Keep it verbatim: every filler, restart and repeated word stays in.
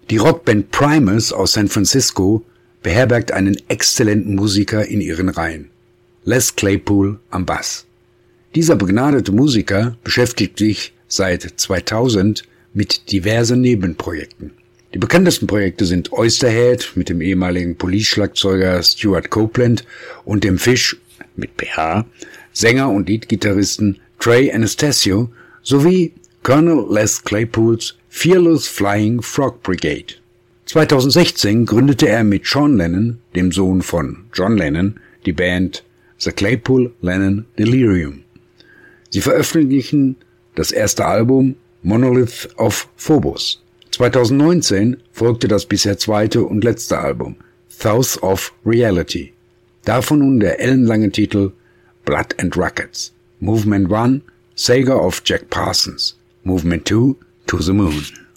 Die Rockband Primus aus San Francisco beherbergt einen exzellenten Musiker in ihren Reihen, Les Claypool am Bass. Dieser begnadete Musiker beschäftigt sich seit zweitausend mit diversen Nebenprojekten. Die bekanntesten Projekte sind Oysterhead mit dem ehemaligen Police-Schlagzeuger Stuart Copeland und dem Fish mit P H, Sänger und Leadgitarristen Trey Anastasio sowie Colonel Les Claypools Fearless Flying Frog Brigade. zweitausendsechzehn gründete er mit Sean Lennon, dem Sohn von John Lennon, die Band The Claypool-Lennon Delirium. Sie veröffentlichen das erste Album Monolith of Phobos. zweitausendneunzehn folgte das bisher zweite und letzte Album Thoughts of Reality. Davon nun der ellenlange Titel Blood and Rockets. Movement one, Saga of Jack Parsons. Movement two, To the Moon.